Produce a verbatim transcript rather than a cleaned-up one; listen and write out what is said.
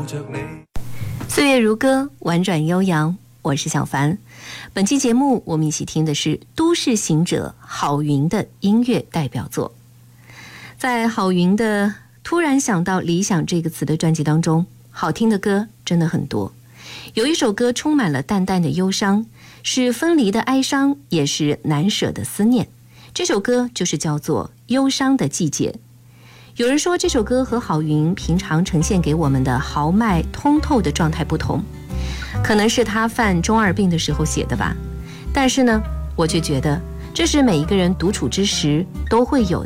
岁月如歌，婉转悠扬，我是小凡。本期节目我们一起听的是都市行者郝云的音乐代表作。在郝云的突然想到理想这个词的专辑当中，好听的歌真的很多。有一首歌充满了淡淡的忧伤，是分离的哀伤，也是难舍的思念。这首歌就是叫做《忧伤的季节》。有人说这首歌和郝云平常呈现给我们的豪迈通透的状态不同，可能是他犯中二病的时候写的吧。但是呢，我却觉得这是每一个人独处之时都会有